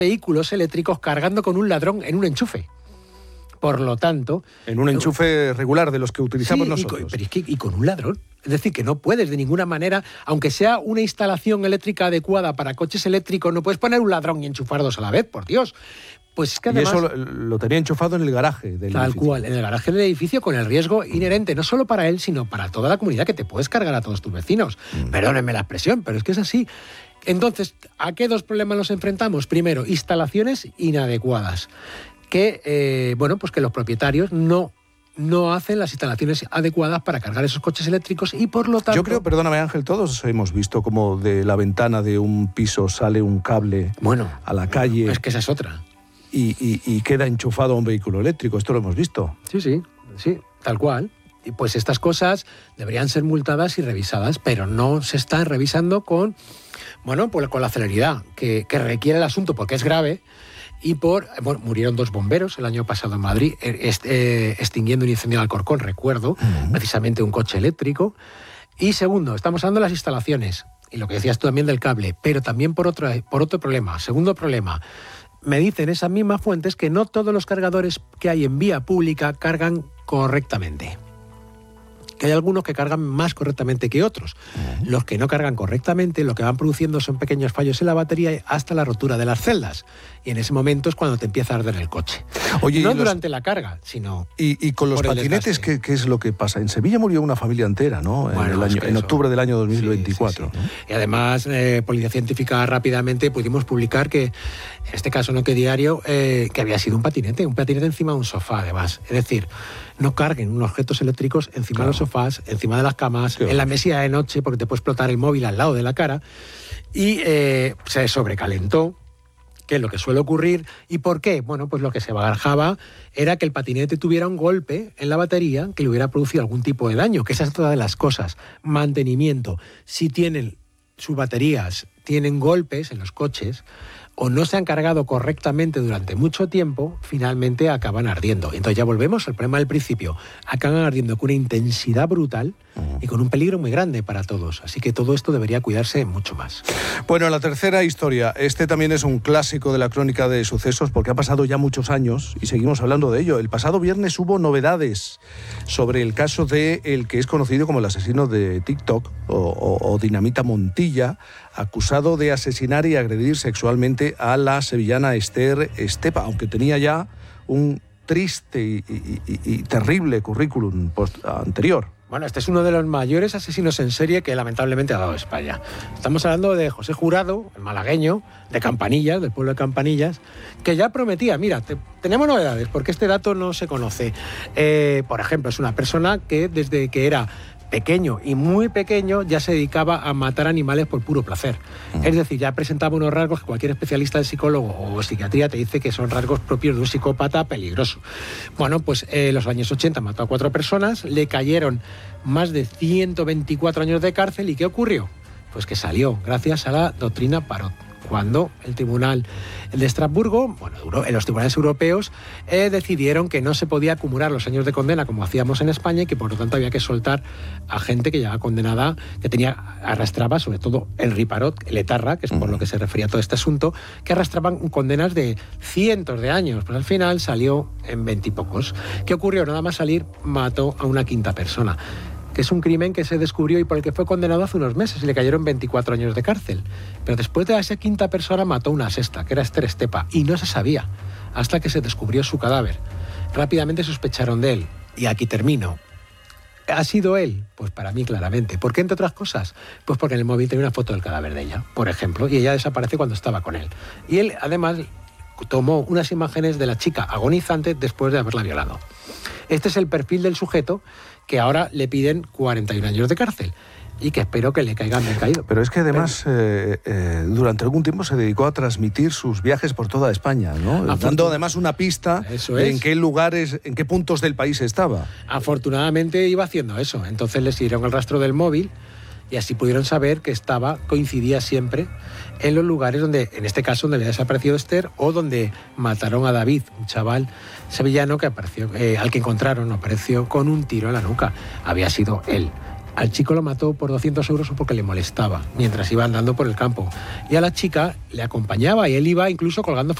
vehículos eléctricos cargando con un ladrón en un enchufe. Por lo tanto... En un enchufe regular de los que utilizamos nosotros. Pero es que y con un ladrón. Es decir, que no puedes de ninguna manera, aunque sea una instalación eléctrica adecuada para coches eléctricos, no puedes poner un ladrón y enchufar dos a la vez, por Dios. Pues es que además, y eso lo tenía enchufado en el garaje del edificio. Tal cual, en el garaje del edificio, con el riesgo inherente, no solo para él, sino para toda la comunidad, que te puedes cargar a todos tus vecinos. Perdónenme la expresión, pero es que es así. Entonces, ¿a qué dos problemas nos enfrentamos? Primero, instalaciones inadecuadas. Que, pues que los propietarios no hacen las instalaciones adecuadas para cargar esos coches eléctricos y por lo tanto... Yo creo, perdóname Ángel, todos hemos visto como de la ventana de un piso sale un cable a la calle. Es que esa es otra. Y queda enchufado a un vehículo eléctrico, esto lo hemos visto. Sí, tal cual. Y pues estas cosas deberían ser multadas y revisadas, pero no se están revisando con la celeridad que requiere el asunto, porque es grave. Y murieron 2 bomberos el año pasado en Madrid, extinguiendo un incendio de Alcorcón, recuerdo, precisamente un coche eléctrico. Y segundo, estamos hablando de las instalaciones, y lo que decías tú también del cable, pero también por otro problema. Segundo problema, me dicen esas mismas fuentes que no todos los cargadores que hay en vía pública cargan correctamente. Que hay algunos que cargan más correctamente que otros. Los que no cargan correctamente, lo que van produciendo son pequeños fallos en la batería hasta la rotura de las celdas. Y en ese momento es cuando te empieza a arder el coche. Oye, no durante la carga, sino... Y con los patinetes, ¿qué es lo que pasa? En Sevilla murió una familia entera, ¿no? En octubre del año 2024. Sí. ¿No? Y además, Policía Científica rápidamente pudimos publicar que, en este caso no que diario, que había sido un patinete encima de un sofá, además. Es decir, no carguen unos objetos eléctricos encima de los sofás, encima de las camas, en la mesilla de noche, porque te puede explotar el móvil al lado de la cara. Y se sobrecalentó, que es lo que suele ocurrir. ¿Y por qué? Bueno, pues lo que se barajaba era que el patinete tuviera un golpe en la batería que le hubiera producido algún tipo de daño, que esa es otra de las cosas. Mantenimiento. Si sus baterías tienen golpes en los coches o no se han cargado correctamente durante mucho tiempo, finalmente acaban ardiendo. Entonces ya volvemos al problema del principio. Acaban ardiendo con una intensidad brutal y con un peligro muy grande para todos. Así que todo esto debería cuidarse mucho más. Bueno, la tercera historia. Este también es un clásico de la crónica de sucesos porque ha pasado ya muchos años y seguimos hablando de ello. El pasado viernes hubo novedades sobre el caso de el que es conocido como el asesino de TikTok o Dinamita Montilla, acusado de asesinar y agredir sexualmente a la sevillana Esther Estepa, aunque tenía ya un triste y terrible currículum anterior. Bueno, este es uno de los mayores asesinos en serie que lamentablemente ha dado España. Estamos hablando de José Jurado, el malagueño, de Campanillas, del pueblo de Campanillas, que ya prometía, mira, tenemos novedades, porque este dato no se conoce. Por ejemplo, es una persona que desde que era pequeño y muy pequeño ya se dedicaba a matar animales por puro placer. Es decir, ya presentaba unos rasgos que cualquier especialista de psicólogo o psiquiatría te dice que son rasgos propios de un psicópata peligroso. Bueno, pues en los años 80 mató a 4 personas, le cayeron más de 124 años de cárcel. ¿Y qué ocurrió? Pues que salió gracias a la doctrina Parot, cuando el Tribunal de Estrasburgo, en los tribunales europeos, decidieron que no se podía acumular los años de condena como hacíamos en España y que por lo tanto había que soltar a gente que ya condenada, que arrastraba sobre todo el Parot, el etarra, que es por lo que se refería a todo este asunto, que arrastraban condenas de cientos de años. Pues al final salió en 20 y pocos. ¿Qué ocurrió? Nada más salir, mató a una quinta persona, que es un crimen que se descubrió y por el que fue condenado hace unos meses y le cayeron 24 años de cárcel. Pero después de esa quinta persona mató una sexta, que era Esther Estepa, y no se sabía hasta que se descubrió su cadáver. Rápidamente sospecharon de él. Y aquí termino. ¿Ha sido él? Pues para mí claramente. ¿Por qué, entre otras cosas? Pues porque en el móvil tenía una foto del cadáver de ella, por ejemplo, y ella desaparece cuando estaba con él. Y él, además, tomó unas imágenes de la chica agonizante después de haberla violado. Este es el perfil del sujeto que ahora le piden 41 años de cárcel y que espero que le caigan bien caído. Pero es que además durante algún tiempo se dedicó a transmitir sus viajes por toda España, ¿no? Dando además una pista de en qué lugares, en qué puntos del país estaba. Afortunadamente iba haciendo eso. Entonces le siguieron el rastro del móvil y así pudieron saber que coincidía siempre en los lugares donde, en este caso, donde había desaparecido Esther o donde mataron a David, un chaval sevillano que apareció, al que encontraron, apareció con un tiro en la nuca. Había sido él. Al chico lo mató por 200 euros o porque le molestaba mientras iba andando por el campo. Y a la chica le acompañaba y él iba incluso colgando